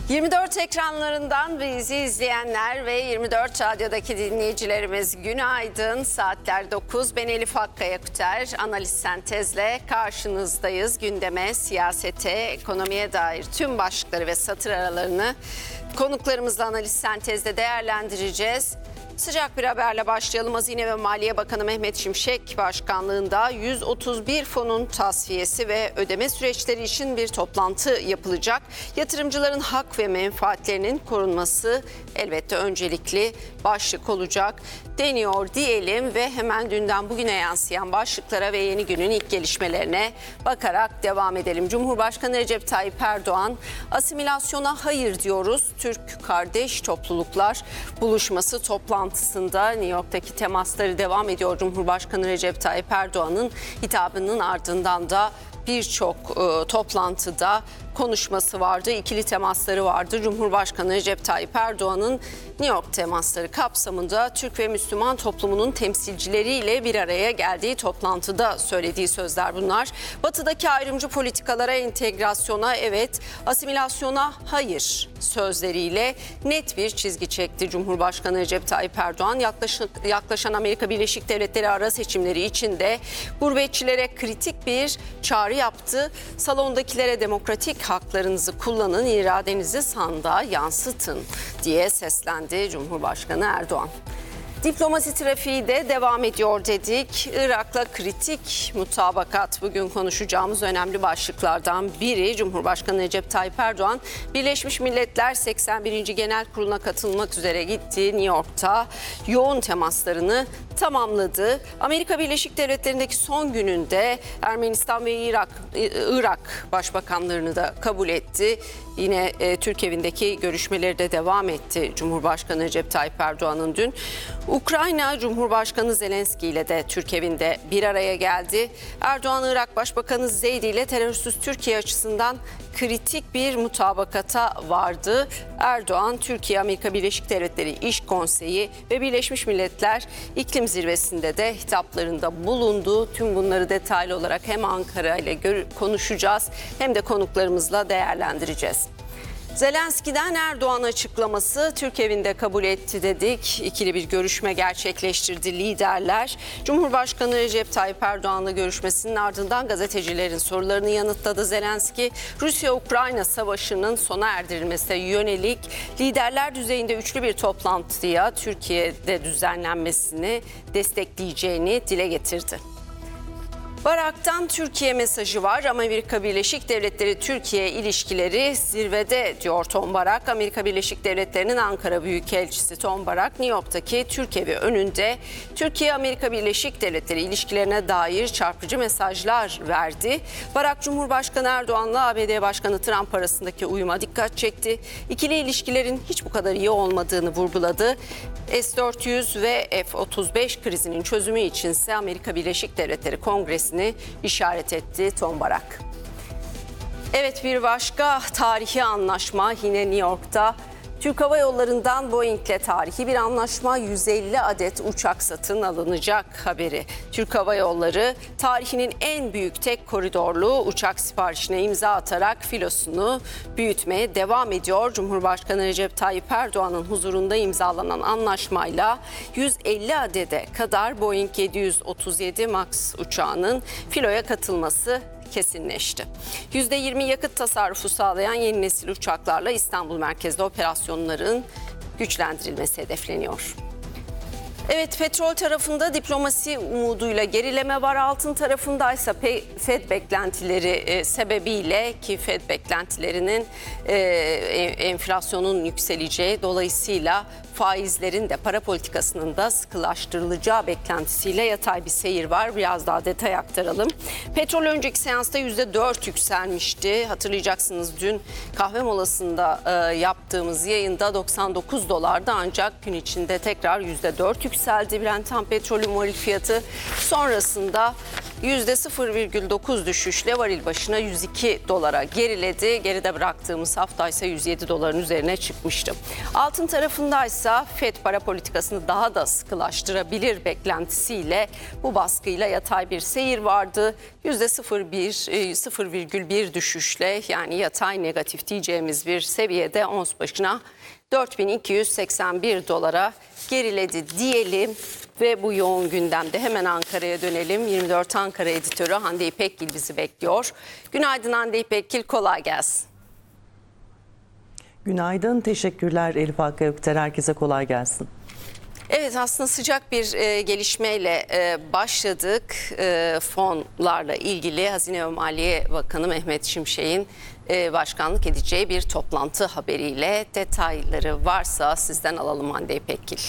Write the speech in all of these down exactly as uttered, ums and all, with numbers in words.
yirmi dört ekranlarından bizi izleyenler ve yirmi dört Radyo'daki dinleyicilerimiz günaydın. Saatler dokuz. Ben Elif Hakkaya Küter. Analiz Sentez'le karşınızdayız. Gündeme, siyasete, ekonomiye dair tüm başlıkları ve satır aralarını konuklarımızla Analiz Sentez'de değerlendireceğiz. Sıcak bir haberle başlayalım. Hazine ve Maliye Bakanı Mehmet Şimşek başkanlığında yüz otuz bir fonun tasfiyesi ve ödeme süreçleri için bir toplantı yapılacak. Yatırımcıların hak ve menfaatlerinin korunması elbette öncelikli başlık olacak deniyor diyelim ve hemen dünden bugüne yansıyan başlıklara ve yeni günün ilk gelişmelerine bakarak devam edelim. Cumhurbaşkanı Recep Tayyip Erdoğan, asimilasyona hayır diyoruz. Türk kardeş topluluklar buluşması toplantısında New York'taki temasları devam ediyor. Cumhurbaşkanı Recep Tayyip Erdoğan'ın hitabının ardından da birçok e, toplantıda konuşması vardı, ikili temasları vardı. Cumhurbaşkanı Recep Tayyip Erdoğan'ın New York temasları kapsamında Türk ve Müslüman toplumunun temsilcileriyle bir araya geldiği toplantıda söylediği sözler bunlar. Batı'daki ayrımcı politikalara, entegrasyona evet, asimilasyona hayır sözleriyle net bir çizgi çekti Cumhurbaşkanı Recep Tayyip Erdoğan. Yaklaşık, yaklaşan Amerika Birleşik Devletleri ara seçimleri için de gurbetçilere kritik bir çağrı yaptı. Salondakilere demokratik haklarınızı kullanın, iradenizi sandığa yansıtın diye seslendi Cumhurbaşkanı Erdoğan. Diplomasi trafiği de devam ediyor dedik. Irak'la kritik mutabakat bugün konuşacağımız önemli başlıklardan biri. Cumhurbaşkanı Recep Tayyip Erdoğan, Birleşmiş Milletler seksen birinci Genel Kurulu'na katılmak üzere gitti. New York'ta yoğun temaslarını tamamladı. Amerika Birleşik Devletleri'ndeki son gününde Ermenistan ve Irak, Irak başbakanlarını da kabul etti. Yine e, Türk evindeki görüşmeleri de devam etti Cumhurbaşkanı Recep Tayyip Erdoğan'ın dün. Ukrayna Cumhurbaşkanı Zelenski ile de Türk evinde bir araya geldi. Erdoğan, Irak Başbakanı Zeydi ile terörsüz Türkiye açısından kritik bir mutabakata vardı. Erdoğan, Türkiye, Amerika Birleşik Devletleri İş Konseyi ve Birleşmiş Milletler İklim Zirvesi'nde de hitaplarında bulundu. Tüm bunları detaylı olarak hem Ankara ile konuşacağız hem de konuklarımızla değerlendireceğiz. Zelenski'den Erdoğan açıklaması, Türk evinde kabul etti dedik. İkili bir görüşme gerçekleştirdi liderler. Cumhurbaşkanı Recep Tayyip Erdoğan'la görüşmesinin ardından gazetecilerin sorularını yanıtladı Zelenski. Rusya-Ukrayna savaşının sona erdirilmesine yönelik liderler düzeyinde üçlü bir toplantıya Türkiye'de düzenlenmesini destekleyeceğini dile getirdi. Barak'tan Türkiye mesajı var. Amerika Birleşik Devletleri Türkiye ilişkileri zirvede diyor Tom Barak. Amerika Birleşik Devletleri'nin Ankara Büyükelçisi Tom Barak, New York'taki Türk evi önünde Türkiye Amerika Birleşik Devletleri ilişkilerine dair çarpıcı mesajlar verdi. Barak, Cumhurbaşkanı Erdoğan'la A B D Başkanı Trump arasındaki uyuma dikkat çekti. İkili ilişkilerin hiç bu kadar iyi olmadığını vurguladı. S dört yüz ve F otuz beş krizinin çözümü içinse Amerika Birleşik Devletleri Kongresi'ni işaret etti Tom Barak. Evet, bir başka tarihi anlaşma yine New York'ta. Türk Hava Yolları'ndan Boeing'le tarihi bir anlaşma, yüz elli adet uçak satın alınacak haberi. Türk Hava Yolları tarihinin en büyük tek koridorlu uçak siparişine imza atarak filosunu büyütmeye devam ediyor. Cumhurbaşkanı Recep Tayyip Erdoğan'ın huzurunda imzalanan anlaşmayla yüz elli adede kadar Boeing yedi yüz otuz yedi Max uçağının filoya katılması kesinleşti. yüzde yirmi yakıt tasarrufu sağlayan yeni nesil uçaklarla İstanbul merkezli operasyonların güçlendirilmesi hedefleniyor. Evet, petrol tarafında diplomasi umuduyla gerileme var. Altın tarafındaysa Fed beklentileri sebebiyle, ki Fed beklentilerinin enflasyonun yükseleceği, dolayısıyla faizlerin de para politikasının da sıkılaştırılacağı beklentisiyle yatay bir seyir var. Biraz daha detay aktaralım. Petrol önceki seansta yüzde dört yükselmişti. Hatırlayacaksınız, dün kahve molasında e, yaptığımız yayında doksan dokuz dolardı, ancak gün içinde tekrar yüzde dört yükseldi Brent ham petrolün varil fiyatı. Sonrasında yüzde sıfır virgül dokuz düşüşle varil başına yüz iki dolara geriledi. Geride bıraktığımız hafta ise yüz yedi doların üzerine çıkmıştı. Altın tarafındaysa Fed para politikasını daha da sıkılaştırabilir beklentisiyle bu baskıyla yatay bir seyir vardı. yüzde sıfır virgül bir düşüşle yani yatay negatif diyeceğimiz bir seviyede ons başına dört bin iki yüz seksen bir dolara geriledi diyelim ve bu yoğun gündemde hemen Ankara'ya dönelim. yirmi dört Ankara editörü Hande İpekgil bizi bekliyor. Günaydın Hande İpekgil, kolay gelsin. Günaydın, teşekkürler Elif Hakkı Ökter. Herkese kolay gelsin. Evet, aslında sıcak bir e, gelişmeyle e, başladık. E, fonlarla ilgili Hazine ve Maliye Bakanı Mehmet Şimşek'in e, başkanlık edeceği bir toplantı haberiyle detayları varsa sizden alalım Hande İpekgil.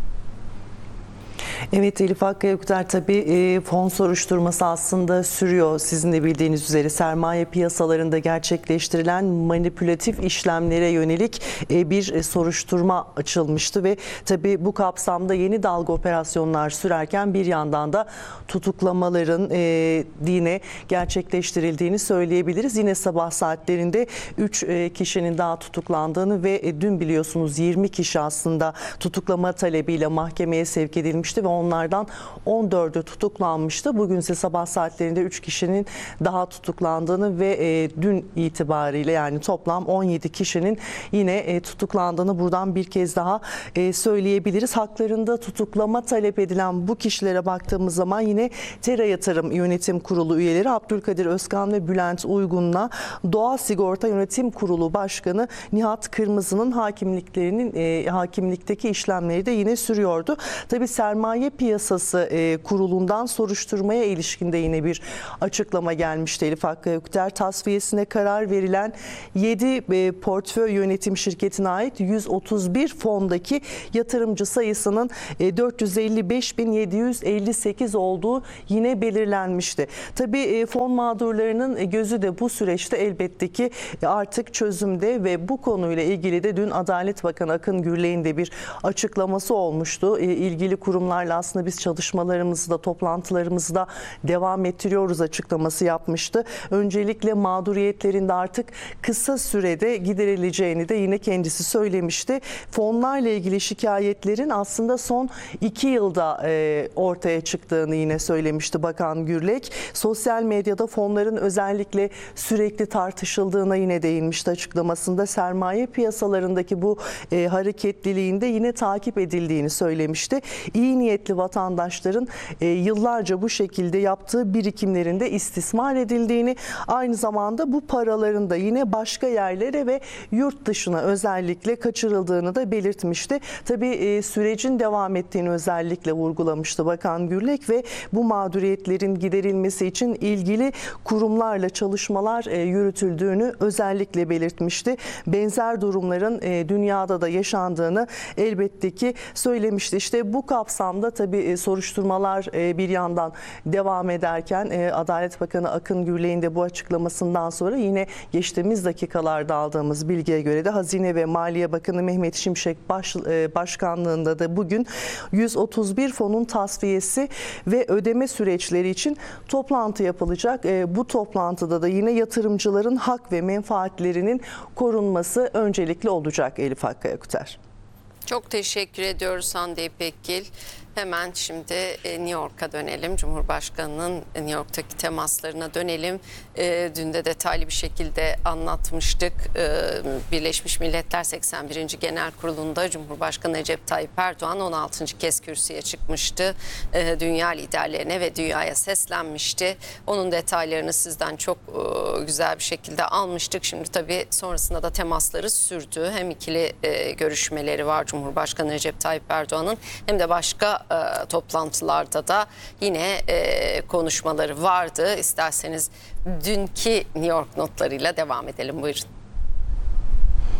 Evet Elif Hakkı Ökter, tabii e, fon soruşturması aslında sürüyor. Sizin de bildiğiniz üzere sermaye piyasalarında gerçekleştirilen manipülatif işlemlere yönelik e, bir e, soruşturma açılmıştı ve tabii bu kapsamda yeni dalga operasyonlar sürerken bir yandan da tutuklamaların e, yine gerçekleştirildiğini söyleyebiliriz. Yine sabah saatlerinde üç e, kişinin daha tutuklandığını ve e, dün biliyorsunuz yirmi kişi aslında tutuklama talebiyle mahkemeye sevk edilmişti ve onlardan on dördü tutuklanmıştı. Bugün ise sabah saatlerinde üç kişinin daha tutuklandığını ve e, dün itibariyle yani toplam on yedi kişinin yine e, tutuklandığını buradan bir kez daha e, söyleyebiliriz. Haklarında tutuklama talep edilen bu kişilere baktığımız zaman yine Tera Yatırım Yönetim Kurulu üyeleri Abdülkadir Özkan ve Bülent Uygun'la Doğa Sigorta Yönetim Kurulu Başkanı Nihat Kırmızı'nın hakimliklerinin e, hakimlikteki işlemleri de yine sürüyordu. Tabii sermaye piyasası e, kurulundan soruşturmaya ilişkin de yine bir açıklama gelmişti Elif Hakkı Ökter. Tasfiyesine karar verilen yedi e, portföy yönetim şirketine ait yüz otuz bir fondaki yatırımcı sayısının e, dört yüz elli beş bin yedi yüz elli sekiz olduğu yine belirlenmişti. Tabii e, fon mağdurlarının e, gözü de bu süreçte elbette ki e, artık çözümde ve bu konuyla ilgili de dün Adalet Bakanı Akın Gürlek'in de bir açıklaması olmuştu. E, ilgili kurumlarla aslında biz çalışmalarımızı da toplantılarımızı da devam ettiriyoruz açıklaması yapmıştı. Öncelikle mağduriyetlerin de artık kısa sürede giderileceğini de yine kendisi söylemişti. Fonlarla ilgili şikayetlerin aslında son iki yılda e, ortaya çıktığını yine söylemişti Bakan Gürlek. Sosyal medyada fonların özellikle sürekli tartışıldığına yine değinmişti açıklamasında. Sermaye piyasalarındaki bu e, hareketliliğinde yine takip edildiğini söylemişti. İyi niyetli vatandaşların e, yıllarca bu şekilde yaptığı birikimlerinde istismar edildiğini, aynı zamanda bu paraların da yine başka yerlere ve yurt dışına özellikle kaçırıldığını da belirtmişti. Tabii e, sürecin devam ettiğini özellikle vurgulamıştı Bakan Gürlek ve bu mağduriyetlerin giderilmesi için ilgili kurumlarla çalışmalar e, yürütüldüğünü özellikle belirtmişti. Benzer durumların e, dünyada da yaşandığını elbette ki söylemişti. İşte bu kapsamda tabii soruşturmalar bir yandan devam ederken Adalet Bakanı Akın Gürlek'in de bu açıklamasından sonra yine geçtiğimiz dakikalarda aldığımız bilgiye göre de Hazine ve Maliye Bakanı Mehmet Şimşek baş, başkanlığında da bugün yüz otuz bir fonun tasfiyesi ve ödeme süreçleri için toplantı yapılacak. Bu toplantıda da yine yatırımcıların hak ve menfaatlerinin korunması öncelikli olacak Elif Hakkı Ökter. Çok teşekkür ediyoruz Hande İpekgil. Hemen şimdi New York'a dönelim. Cumhurbaşkanı'nın New York'taki temaslarına dönelim. E, dün de detaylı bir şekilde anlatmıştık. E, Birleşmiş Milletler seksen birinci Genel Kurulu'nda Cumhurbaşkanı Recep Tayyip Erdoğan on altıncı kez kürsüye çıkmıştı. E, dünya liderlerine ve dünyaya seslenmişti. Onun detaylarını sizden çok e, güzel bir şekilde almıştık. Şimdi tabii sonrasında da temasları sürdü. Hem ikili e, görüşmeleri var Cumhurbaşkanı Recep Tayyip Erdoğan'ın hem de başka E, toplantılarda da yine e, konuşmaları vardı. İsterseniz dünkü New York notlarıyla devam edelim. Buyurun.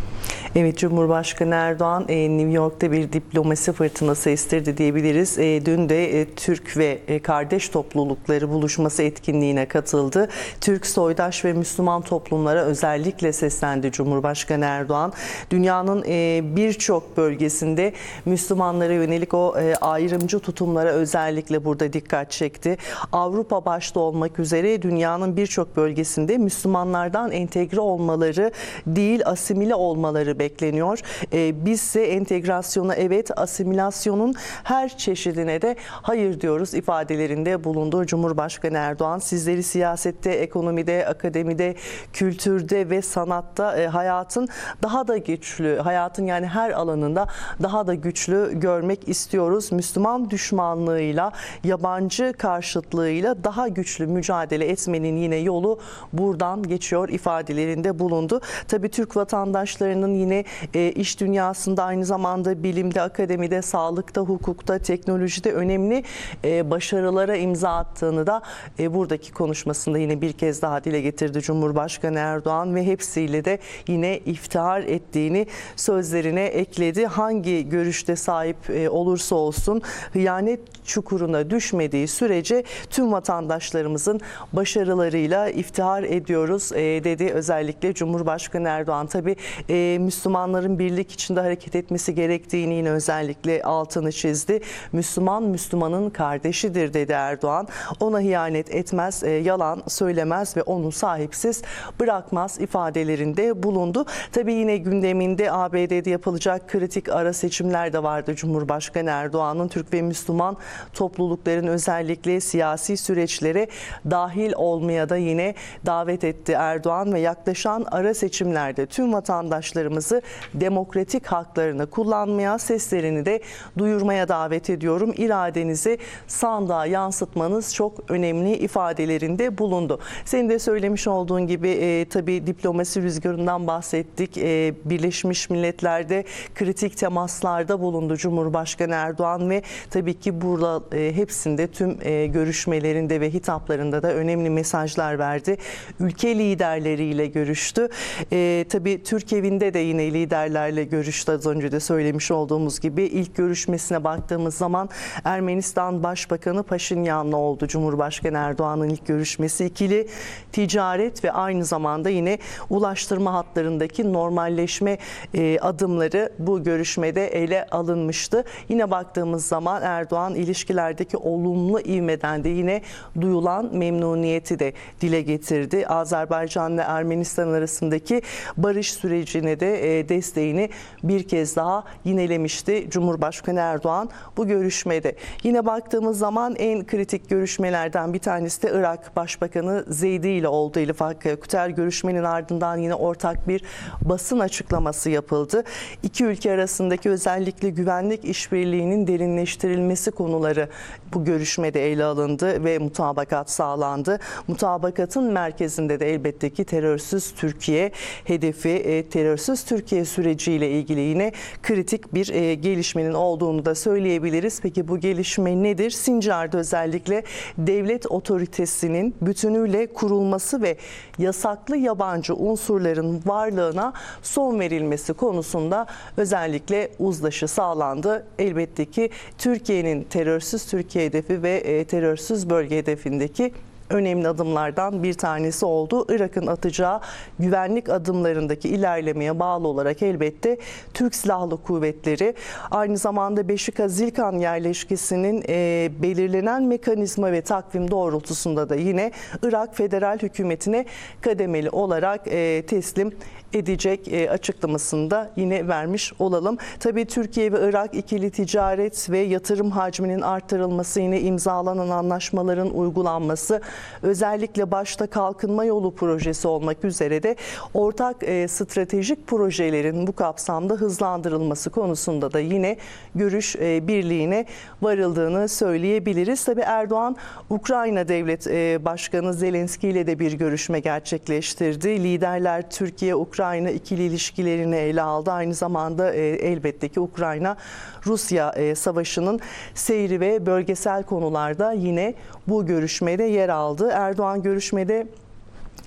Evet, Cumhurbaşkanı Erdoğan e, New York'ta bir diplomasi fırtınası estirdi diyebiliriz. E, dün de e, Türk ve e, kardeş toplulukları buluşması etkinliğine katıldı. Türk, soydaş ve Müslüman toplumlara özellikle seslendi Cumhurbaşkanı Erdoğan. Dünyanın e, birçok bölgesinde Müslümanlara yönelik o e, ayrımcı tutumlara özellikle burada dikkat çekti. Avrupa başta olmak üzere dünyanın birçok bölgesinde Müslümanlardan entegre olmaları değil, asimile olmaları bekleniyor. Ee, bizse entegrasyona evet, asimilasyonun her çeşidine de hayır diyoruz ifadelerinde bulundu Cumhurbaşkanı Erdoğan. Sizleri siyasette, ekonomide, akademide, kültürde ve sanatta e, hayatın daha da güçlü, hayatın yani her alanında daha da güçlü görmek istiyoruz. Müslüman düşmanlığıyla, yabancı karşıtlığıyla daha güçlü mücadele etmenin yine yolu buradan geçiyor ifadelerinde bulundu. Tabii Türk vatandaşlarının yine e, iş dünyasında, aynı zamanda bilimde, akademide, sağlıkta, hukukta, teknolojide önemli e, başarılara imza attığını da e, buradaki konuşmasında yine bir kez daha dile getirdi Cumhurbaşkanı Erdoğan ve hepsiyle de yine iftihar ettiğini sözlerine ekledi. Hangi görüşte sahip e, olursa olsun hıyanet çukuruna düşmediği sürece tüm vatandaşlarımızın başarılarıyla iftihar ediyoruz e, dedi özellikle Cumhurbaşkanı Erdoğan. Tabii e, Müslümanların birlik içinde hareket etmesi gerektiğini yine özellikle altını çizdi. Müslüman Müslümanın kardeşidir dedi Erdoğan. Ona ihanet etmez, e, yalan söylemez ve onu sahipsiz bırakmaz ifadelerinde bulundu. Tabii yine gündeminde A B D'de yapılacak kritik ara seçimler de vardı Cumhurbaşkanı Erdoğan'ın. Türk ve Müslüman toplulukların özellikle siyasi süreçlere dahil olmaya da yine davet etti Erdoğan ve yaklaşan ara seçimlerde tüm vatandaşlarımızı demokratik haklarını kullanmaya, seslerini de duyurmaya davet ediyorum. İradenizi sandığa yansıtmanız çok önemli ifadelerinde bulundu. Senin de söylemiş olduğun gibi e, tabii diplomasi rüzgarından bahsettik. E, Birleşmiş Milletler'de kritik temaslarda bulundu Cumhurbaşkanı Erdoğan ve tabii ki burada e, hepsinde tüm e, görüşmelerinde ve hitaplarında da önemli mesajlar verdi. Ülke liderleriyle görüştü. E, tabii Türk evinde de yine liderlerle görüştü. Az önce de söylemiş olduğumuz gibi ilk görüşmesine baktığımız zaman Ermenistan Başbakanı Paşinyan'la oldu. Cumhurbaşkanı Erdoğan'ın ilk görüşmesi ikili ticaret ve aynı zamanda yine ulaştırma hatlarındaki normalleşme e, adımları bu görüşmede ele alınmıştı. Yine baktığımız zaman Erdoğan ilişkilerdeki olumlu ivmeden de yine duyulan memnuniyeti de dile getirdi. Azerbaycan ve Ermenistan arasındaki barış sürecine de e, desteğini bir kez daha yinelemişti Cumhurbaşkanı Erdoğan bu görüşmede. Yine baktığımız zaman en kritik görüşmelerden bir tanesi de Irak Başbakanı Zeydi ile oldu. Elif Akkaya-Küter görüşmenin ardından yine ortak bir basın açıklaması yapıldı. İki ülke arasındaki özellikle güvenlik işbirliğinin derinleştirilmesi konuları bu görüşmede ele alındı ve mutabakat sağlandı. Mutabakatın merkezinde de elbette ki terörsüz Türkiye hedefi, e, terörsüz Türkiye süreciyle ilgili yine kritik bir e, gelişmenin olduğunu da söyleyebiliriz. Peki bu gelişme nedir? Sincar'da özellikle devlet otoritesinin bütünüyle kurulması ve yasaklı yabancı unsurların varlığına son verilmesi konusunda özellikle uzlaşı sağlandı. Elbette ki Türkiye'nin terörsüz Türkiye hedefi ve e, terörsüz bölge hedefindeki önemli adımlardan bir tanesi oldu. Irak'ın atacağı güvenlik adımlarındaki ilerlemeye bağlı olarak elbette Türk Silahlı Kuvvetleri aynı zamanda Beşika Zilkan yerleşkesinin e, belirlenen mekanizma ve takvim doğrultusunda da yine Irak Federal Hükümeti'ne kademeli olarak e, teslim edecek e, açıklamasını da yine vermiş olalım. Tabii Türkiye ve Irak ikili ticaret ve yatırım hacminin artırılması, yine imzalanan anlaşmaların uygulanması, özellikle başta kalkınma yolu projesi olmak üzere de ortak e, stratejik projelerin bu kapsamda hızlandırılması konusunda da yine görüş e, birliğine varıldığını söyleyebiliriz. Tabii Erdoğan Ukrayna Devlet e, Başkanı Zelenski ile de bir görüşme gerçekleştirdi. Liderler Türkiye Ukrayna Ukrayna ikili ilişkilerini ele aldı. Aynı zamanda e, elbette ki Ukrayna-Rusya e, savaşının seyri ve bölgesel konularda yine bu görüşmede yer aldı. Erdoğan görüşmede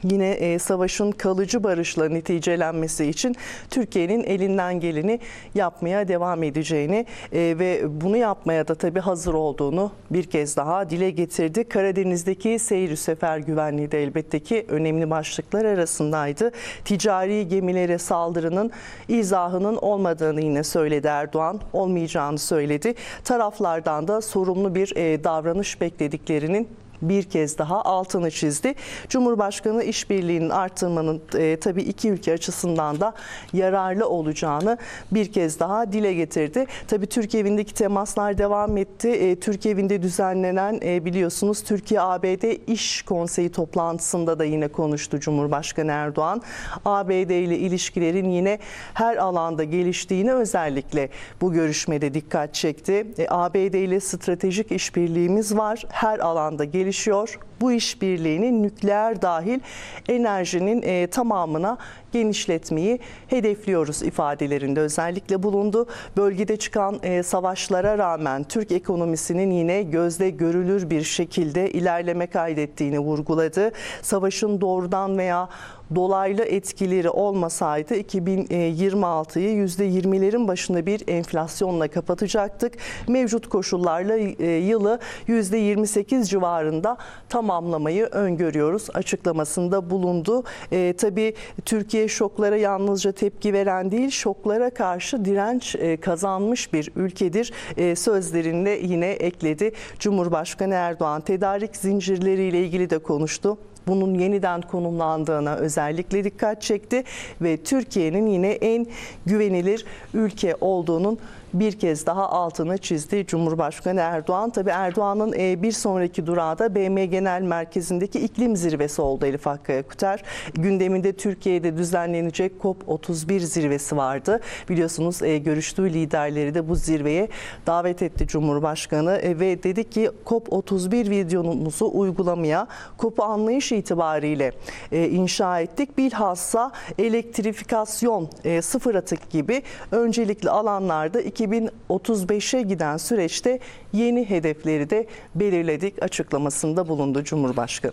yine e, savaşın kalıcı barışla neticelenmesi için Türkiye'nin elinden geleni yapmaya devam edeceğini e, ve bunu yapmaya da tabii hazır olduğunu bir kez daha dile getirdi. Karadeniz'deki seyir sefer güvenliği de elbette ki önemli başlıklar arasındaydı. Ticari gemilere saldırının izahının olmadığını yine söyledi Erdoğan, olmayacağını söyledi. Taraflardan da sorumlu bir e, davranış beklediklerinin bir kez daha altını çizdi. Cumhurbaşkanı işbirliğinin artırmanın e, tabii iki ülke açısından da yararlı olacağını bir kez daha dile getirdi. Tabii Türk evindeki temaslar devam etti. E, Türk evinde düzenlenen e, biliyorsunuz Türkiye-A B D İş Konseyi toplantısında da yine konuştu Cumhurbaşkanı Erdoğan. A B D ile ilişkilerin yine her alanda geliştiğini özellikle bu görüşmede dikkat çekti. E, A B D ile stratejik işbirliğimiz var. Her alanda gelişiyor. Bu işbirliğini nükleer dahil enerjinin e, tamamına genişletmeyi hedefliyoruz ifadelerinde özellikle bulundu. Bölgede çıkan e, savaşlara rağmen Türk ekonomisinin yine gözle görülür bir şekilde ilerleme kaydettiğini vurguladı. Savaşın doğrudan veya dolaylı etkileri olmasaydı iki bin yirmi altıyı yüzde yirmilerin başında bir enflasyonla kapatacaktık. Mevcut koşullarla yılı yüzde yirmi sekiz civarında tamamlamayı öngörüyoruz açıklamasında bulundu. E, tabii Türkiye şoklara yalnızca tepki veren değil, şoklara karşı direnç e, kazanmış bir ülkedir. E, sözlerinde yine ekledi. Cumhurbaşkanı Erdoğan tedarik zincirleriyle ilgili de konuştu. Bunun yeniden konumlandığına özellikle dikkat çekti ve Türkiye'nin yine en güvenilir ülke olduğunun bir kez daha altını çizdi Cumhurbaşkanı Erdoğan. Tabii Erdoğan'ın bir sonraki durağı da B M Genel Merkezi'ndeki iklim zirvesi oldu Elif Hakkı Kuter. Gündeminde Türkiye'de düzenlenecek COP otuz bir zirvesi vardı. Biliyorsunuz görüştüğü liderleri de bu zirveye davet etti Cumhurbaşkanı ve dedi ki COP otuz bir videomuzu uygulamaya, COP'u anlayış itibariyle inşa ettik. Bilhassa elektrifikasyon, sıfır atık gibi öncelikli alanlarda iki bin otuz beşe giden süreçte yeni hedefleri de belirledik açıklamasında bulundu Cumhurbaşkanı.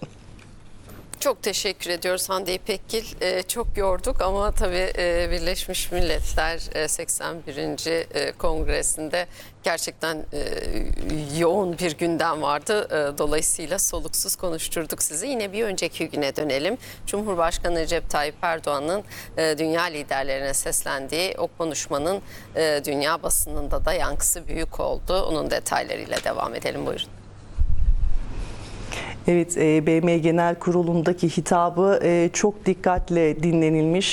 Çok teşekkür ediyoruz Hande İpekgil. Ee, çok yorduk ama tabii e, Birleşmiş Milletler e, seksen birinci E, kongresinde gerçekten e, yoğun bir gündem vardı. E, dolayısıyla soluksuz konuşturduk sizi. Yine bir önceki güne dönelim. Cumhurbaşkanı Recep Tayyip Erdoğan'ın e, dünya liderlerine seslendiği o konuşmanın e, dünya basınında da yankısı büyük oldu. Onun detaylarıyla devam edelim. Buyurun. Evet, B M Genel Kurulu'ndaki hitabı çok dikkatle dinlenilmiş.